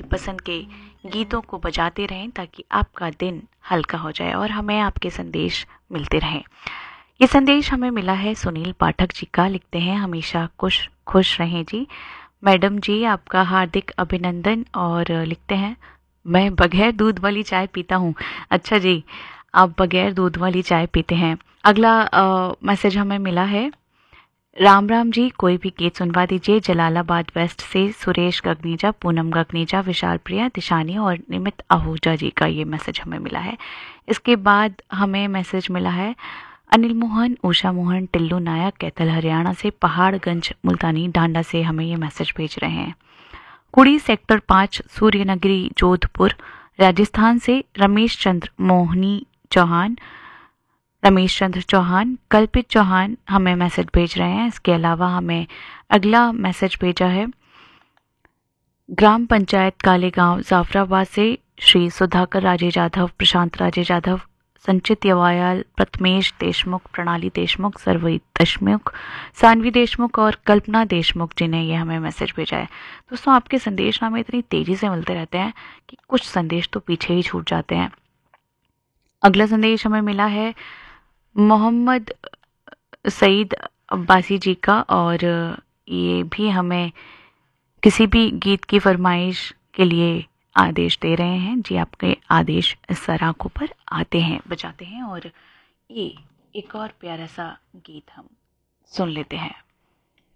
पसंद के गीतों को बजाते रहें ताकि आपका दिन हल्का हो जाए और हमें आपके संदेश मिलते रहें। ये संदेश हमें मिला है सुनील पाठक जी का। लिखते हैं, हमेशा खुश रहें जी। मैडम जी, आपका हार्दिक अभिनंदन। और लिखते हैं, मैं बगैर दूध वाली चाय पीता हूँ। अच्छा जी, आप बगैर दूध वाली चाय पीते हैं। अगला मैसेज हमें मिला है, राम राम जी, कोई भी गीत सुनवा दीजिए। जलालाबाद वेस्ट से सुरेश गगनीजा, पूनम गगनीजा, विशाल प्रिया, दिशानी और निमित आहूजा जी का ये मैसेज हमें मिला है। इसके बाद हमें मैसेज मिला है अनिल मोहन, उषा मोहन, टिल्लू नायक, कैथल हरियाणा से, पहाड़गंज मुल्तानी डांडा से हमें ये मैसेज भेज रहे हैं। कुड़ी सेक्टर 5 सूर्यनगरी जोधपुर राजस्थान से रमेश चंद्र चौहान, कल्पित चौहान हमें मैसेज भेज रहे हैं। इसके अलावा हमें अगला मैसेज भेजा है ग्राम पंचायत कालेगांव जाफराबाद से श्री सुधाकर राजे जाधव, प्रशांत राजे जाधव, संचित यवायाल, प्रथमेश देशमुख, प्रणाली देशमुख, सरवई देशमुख, सानवी देशमुख और कल्पना देशमुख जिन्हें ये हमें मैसेज भेजा है। दोस्तों, आपके संदेश हमें इतनी तेजी से मिलते रहते हैं कि कुछ संदेश तो पीछे ही छूट जाते हैं। अगला संदेश हमें मिला है मोहम्मद सईद अब्बासी जी का, और ये भी हमें किसी भी गीत की फरमाइश के लिए आदेश दे रहे हैं जी। आपके आदेश सराखों पर आते हैं, बजाते हैं, और ये एक और प्यारा सा गीत हम सुन लेते हैं।